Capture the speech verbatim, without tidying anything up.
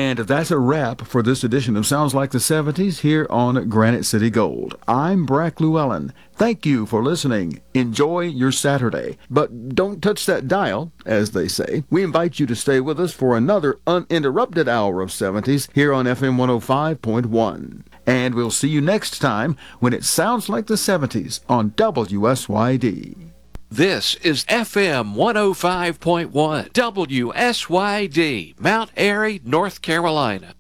And that's a wrap for this edition of Sounds Like the seventies here on Granite City Gold. I'm Brack Llewellyn. Thank you for listening. Enjoy your Saturday. But don't touch that dial, as they say. We invite you to stay with us for another uninterrupted hour of seventies here on F M one oh five point one. And we'll see you next time when it sounds like the seventies on W S Y D. This is F M one oh five point one, W S Y D, Mount Airy, North Carolina.